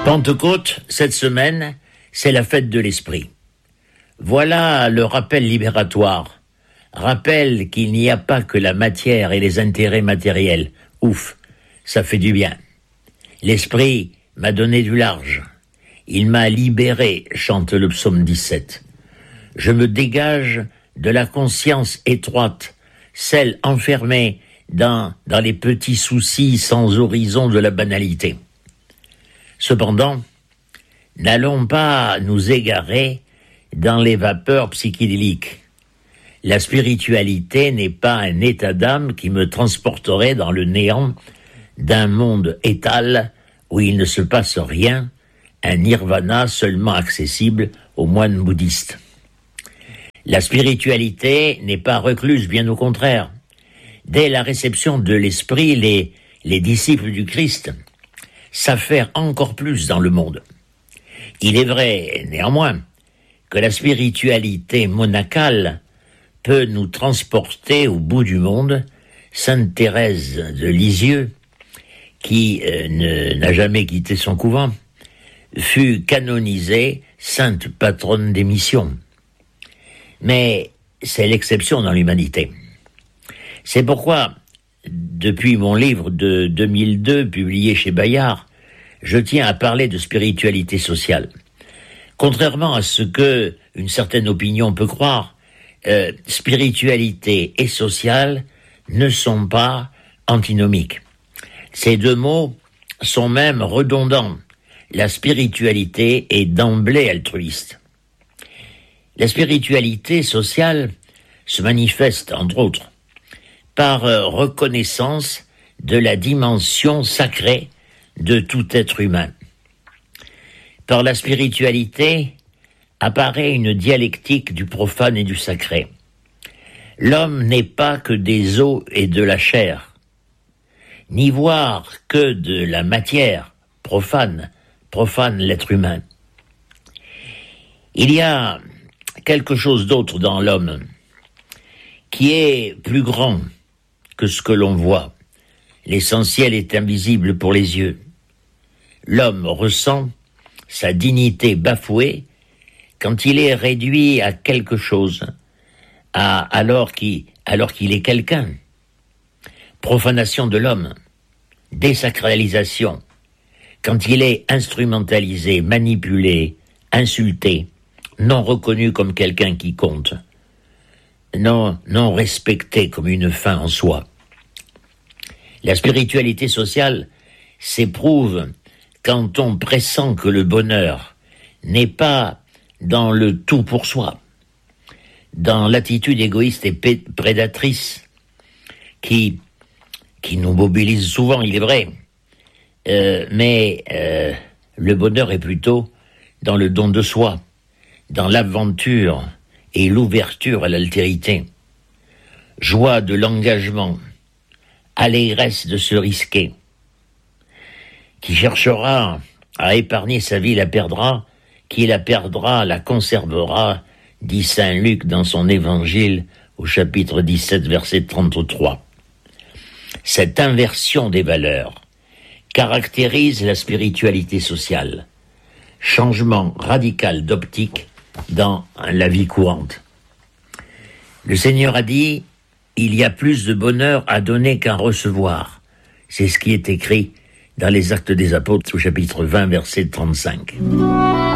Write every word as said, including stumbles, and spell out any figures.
Pentecôte, cette semaine, c'est la fête de l'Esprit. Voilà le rappel libératoire. Rappel qu'il n'y a pas que la matière et les intérêts matériels. Ouf, ça fait du bien. L'Esprit m'a donné du large. Il m'a libéré, chante le psaume dix-sept. Je me dégage de la conscience étroite, celle enfermée dans, dans les petits soucis sans horizon de la banalité. Cependant, n'allons pas nous égarer dans les vapeurs psychédéliques. La spiritualité n'est pas un état d'âme qui me transporterait dans le néant d'un monde étal où il ne se passe rien, un nirvana seulement accessible aux moines bouddhistes. La spiritualité n'est pas recluse, bien au contraire. Dès la réception de l'Esprit, les, les disciples du Christ s'affairent encore plus dans le monde. Il est vrai, néanmoins, que la spiritualité monacale peut nous transporter au bout du monde. Sainte Thérèse de Lisieux, qui euh, ne, n'a jamais quitté son couvent, fut canonisée sainte patronne des missions. Mais c'est l'exception dans l'humanité. C'est pourquoi, depuis mon livre de deux mille deux, publié chez Bayard, je tiens à parler de spiritualité sociale. Contrairement à ce que une certaine opinion peut croire, euh, spiritualité et sociale ne sont pas antinomiques. Ces deux mots sont même redondants. La spiritualité est d'emblée altruiste. La spiritualité sociale se manifeste, entre autres, par euh, reconnaissance de la dimension sacrée de tout être humain. Par la spiritualité apparaît une dialectique du profane et du sacré. L'homme n'est pas que des os et de la chair, ni voir que de la matière profane, profane l'être humain. Il y a quelque chose d'autre dans l'homme qui est plus grand que ce que l'on voit. L'essentiel est invisible pour les yeux. L'homme ressent sa dignité bafouée quand il est réduit à quelque chose, à, alors, qu'il, alors qu'il est quelqu'un. Profanation de l'homme, désacralisation, quand il est instrumentalisé, manipulé, insulté, non reconnu comme quelqu'un qui compte, non, non respecté comme une fin en soi. La spiritualité sociale s'éprouve quand on pressent que le bonheur n'est pas dans le tout pour soi, dans l'attitude égoïste et prédatrice qui, qui nous mobilise souvent, il est vrai, euh, mais euh, le bonheur est plutôt dans le don de soi, dans l'aventure et l'ouverture à l'altérité, joie de l'engagement, allégresse de se risquer. Qui cherchera à épargner sa vie la perdra, qui la perdra la conservera, dit saint Luc dans son évangile au chapitre dix-sept, verset trente-trois. Cette inversion des valeurs caractérise la spiritualité sociale, changement radical d'optique dans la vie courante. Le Seigneur a dit « Il y a plus de bonheur à donner qu'à recevoir ». C'est ce qui est écrit dans les Actes des Apôtres au chapitre vingt, verset trente-cinq.